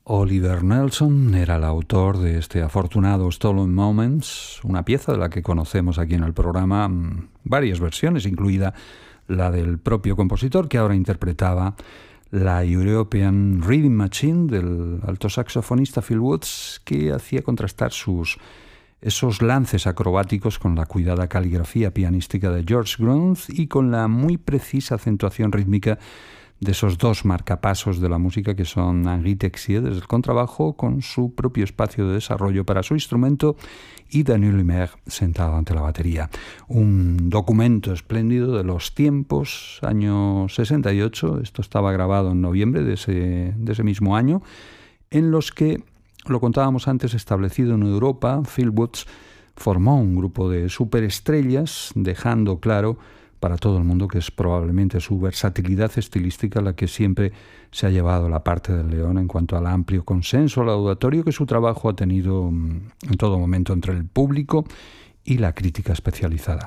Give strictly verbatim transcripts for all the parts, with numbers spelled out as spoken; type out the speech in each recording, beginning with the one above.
Oliver Nelson era el autor de este afortunado Stolen Moments, una pieza de la que conocemos aquí en el programa varias versiones, incluida la del propio compositor, que ahora interpretaba la European Rhythm Machine del alto saxofonista Phil Woods, que hacía contrastar sus esos lances acrobáticos con la cuidada caligrafía pianística de George Grunt y con la muy precisa acentuación rítmica de esos dos marcapasos de la música que son Henri Texier desde el contrabajo con su propio espacio de desarrollo para su instrumento y Daniel Lemaire sentado ante la batería. Un documento espléndido de los tiempos, año sesenta y ocho, esto estaba grabado en noviembre de ese, de ese mismo año, en los que, lo contábamos antes, establecido en Europa, Phil Woods formó un grupo de superestrellas, dejando claro para todo el mundo que es probablemente su versatilidad estilística la que siempre se ha llevado la parte del león en cuanto al amplio consenso laudatorio que su trabajo ha tenido en todo momento entre el público y la crítica especializada.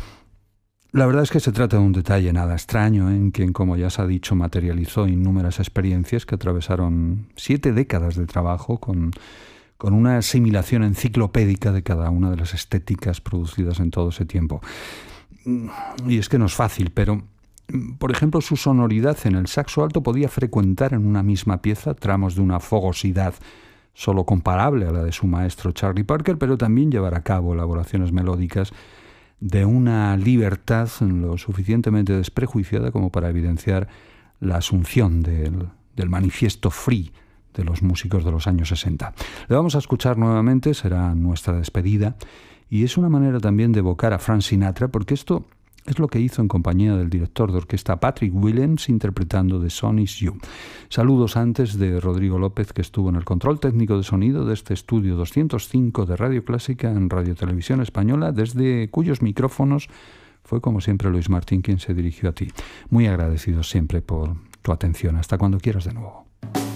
La verdad es que se trata de un detalle nada extraño, ¿eh? en quien, como ya se ha dicho, materializó innumerables experiencias que atravesaron siete décadas de trabajo con, con una asimilación enciclopédica de cada una de las estéticas producidas en todo ese tiempo. Y es que no es fácil, pero, por ejemplo, su sonoridad en el saxo alto podía frecuentar en una misma pieza tramos de una fogosidad solo comparable a la de su maestro Charlie Parker, pero también llevar a cabo elaboraciones melódicas de una libertad lo suficientemente desprejuiciada como para evidenciar la asunción del, del manifiesto free de los músicos de los años sesenta. Le vamos a escuchar nuevamente, será nuestra despedida, y es una manera también de evocar a Frank Sinatra, porque esto es lo que hizo en compañía del director de orquesta Patrick Williams interpretando The Sun Is You. Saludos antes de Rodrigo López, que estuvo en el control técnico de sonido de este estudio doscientos cinco de Radio Clásica en Radio Televisión Española, desde cuyos micrófonos fue como siempre Luis Martín quien se dirigió a ti. Muy agradecido siempre por tu atención. Hasta cuando quieras de nuevo.